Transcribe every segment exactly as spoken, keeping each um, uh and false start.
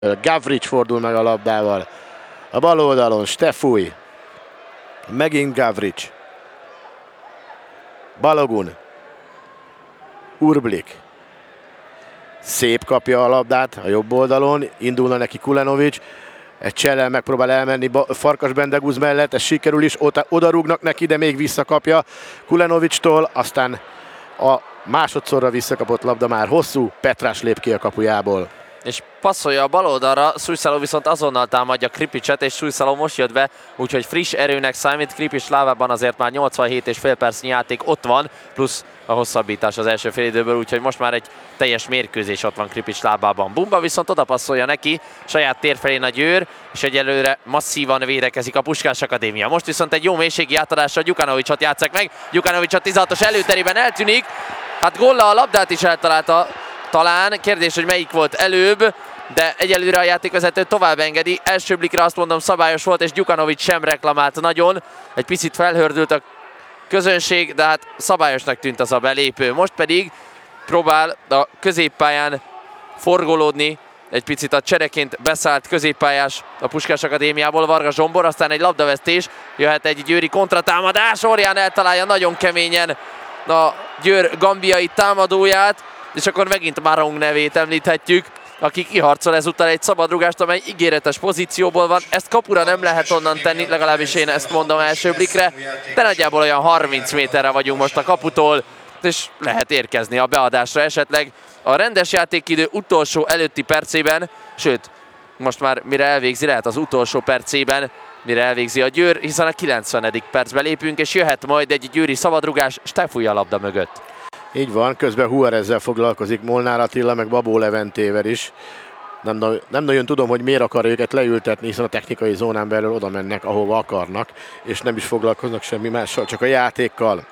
Gavrics fordul meg a labdával. A bal oldalon Stefúj. Megint Gavrics. Balogun. Urblik. Szép kapja a labdát a jobb oldalon. Indulna neki Kulenovics. Egy csellel megpróbál elmenni Farkas Bendegúz mellett, ez sikerül is, oda rúgnak neki, de még visszakapja Kulenovicstól, aztán a másodszorra visszakapott labda már hosszú, Petrás lép ki a kapujából. És passzolja a bal oldalra, Súlyszaló viszont azonnal támadja Kripicset, és Súlyszaló most jött be, úgyhogy friss erőnek számít. Kripics lábában azért már nyolcvanhét és fél percnyi játék ott van, plusz a hosszabbítás az első félidőből, úgyhogy most már egy teljes mérkőzés ott van Kripics lábában. Bumba viszont oda passzolja neki, saját tér felén a Győr, és egyelőre masszívan védekezik a Puskás Akadémia. Most viszont egy jó mélységi átadásra Gyukanovicsot játsszák meg, Gyukanovics a tizenhatos előterében eltűnik, hát góllal a labdát is eltalálta talán, kérdés, hogy melyik volt előbb, de egyelőre a játékvezető tovább engedi. Első blikre azt mondom szabályos volt, és Gyukanovics sem reklamált nagyon. Egy picit felhördült a közönség, de hát szabályosnak tűnt az a belépő. Most pedig próbál a középpályán forgolódni, egy picit a csereként beszállt középpályás a Puskás Akadémiából Varga Zsombor, aztán egy labdavesztés, jöhet egy győri kontratámadás, Orján eltalálja nagyon keményen a Győr gambiai támadóját, és akkor megint Marong nevét említhetjük, aki kiharcol ezúttal egy szabadrugást, amely ígéretes pozícióból van. Ezt kapura nem lehet onnan tenni, legalábbis én ezt mondom első blikre, de nagyjából olyan harminc méterre vagyunk most a kaputól, és lehet érkezni a beadásra esetleg a rendes játékidő utolsó előtti percében, sőt, most már mire elvégzi, lehet az utolsó percében, mire elvégzi a Győr, hiszen a kilencvenedik percbe lépünk, és jöhet majd egy győri szabadrugás Stefúj a labda mögött. Így van, közben Juarezzel foglalkozik Molnár Attila, meg Babó Leventével is. Nem, nem nagyon tudom, hogy miért akar őket leültetni, hiszen a technikai zónán belül oda mennek, ahova akarnak, és nem is foglalkoznak semmi mással, csak a játékkal.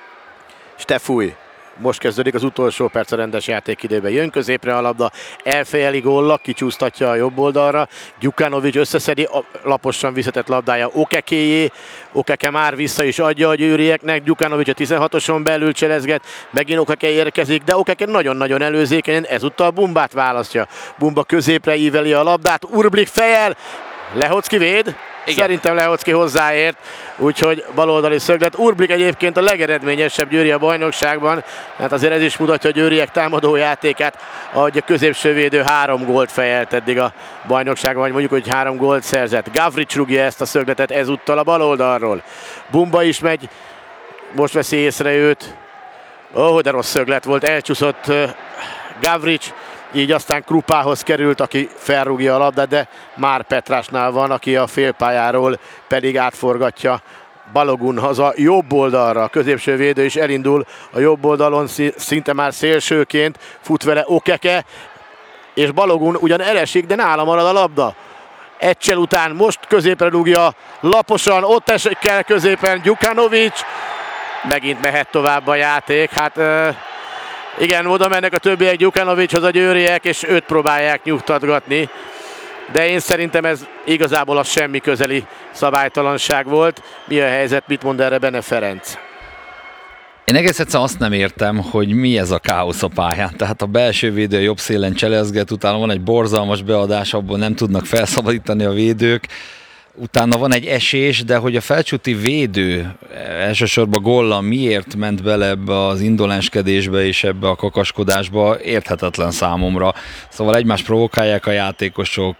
Stefúj. Most kezdődik az utolsó perc a rendes játékidőben. Jön középre a labda, elfejeli góllak, kicsúsztatja a jobb oldalra. Gyukanovics összeszedi a laposan visszatett labdája Okekéjé. Okeke már vissza is adja a győrieknek. Gyukanovics a tizenhatoson belül cselezget. Megint Okeke érkezik, de Okeke nagyon-nagyon előzékenyen ezúttal Bumbát választja. Bumba középre íveli a labdát. Urblik fejel. Lehocki véd. Igen. Szerintem Lehocki hozzáért, úgyhogy baloldali szöglet. Urblik egyébként a legeredményesebb győri a bajnokságban, hát azért ez is mutatja a győriek támadó játékát, ahogy a középső védő három gólt fejelt eddig a bajnokságban, vagy mondjuk, hogy három gólt szerzett. Gavrics rúgja ezt a szögletet ezúttal a baloldalról. Bumba is megy, most veszi észre őt. Ó, oh, de rossz szöglet volt, elcsúszott uh, Gavrics. Így aztán Krupához került, aki felrúgja a labdát, de már Petrásnál van, aki a félpályáról pedig átforgatja Balogun haza jobb oldalra. A középső védő is elindul a jobb oldalon, szinte már szélsőként, fut vele Okeke, és Balogun ugyan elesik, de nála marad a labda. Egy csel után most középre rúgja laposan, ott esik el középen Gyukanovics, megint mehet tovább a játék, hát... Uh, Igen, oda mennek a többiek Gyukanovicshoz a győriek, és őt próbálják nyugtatgatni. De én szerintem ez igazából a semmi közeli szabálytalanság volt. Mi a helyzet, mit mond erre Bene Ferenc? Én egész egyszerűen azt nem értem, hogy mi ez a káosz a pályán. Tehát a belső védő jobb szélen cselezget, utána van egy borzalmas beadás, abból nem tudnak felszabadítani a védők. Utána van egy esés, de hogy a felcsúti védő elsősorban góllal miért ment bele ebbe az indolenskedésbe és ebbe a kakaskodásba, érthetetlen számomra. Szóval egymást provokálják a játékosok,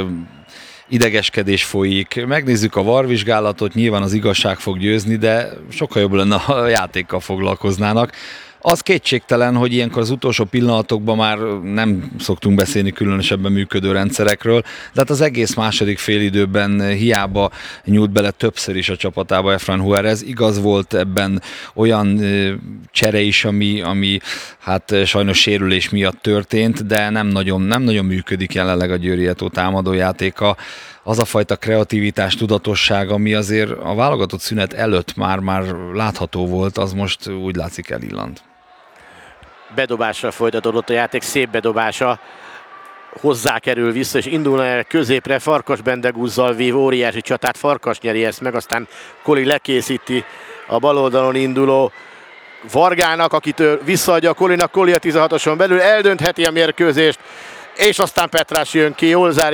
idegeskedés folyik. Megnézzük a VAR vizsgálatot, nyilván az igazság fog győzni, de sokkal jobb lenne, ha a játékkal foglalkoznának. Az kétségtelen, hogy ilyenkor az utolsó pillanatokban már nem szoktunk beszélni különösebben működő rendszerekről, de hát az egész második félidőben hiába nyújt bele többször is a csapatába Efrain Juarez. Igaz volt ebben olyan csere is, ami, ami hát sajnos sérülés miatt történt, de nem nagyon, nem nagyon működik jelenleg a Győri Eto támadójátéka. Az a fajta kreativitás, tudatosság, ami azért a válogatott szünet előtt már-már látható volt, az most úgy látszik elillant. Bedobásra folytatódott a játék, szép bedobása, hozzá kerül vissza, és indulna el középre, Farkas Bendegúzzal vív óriási csatát, Farkas nyeri ezt meg, aztán Koli lekészíti a bal oldalon induló Vargának, akitől visszaadja a Kolinak, Koli a tizenhatoson belül eldöntheti a mérkőzést, és aztán Petrás jön ki, jól zárja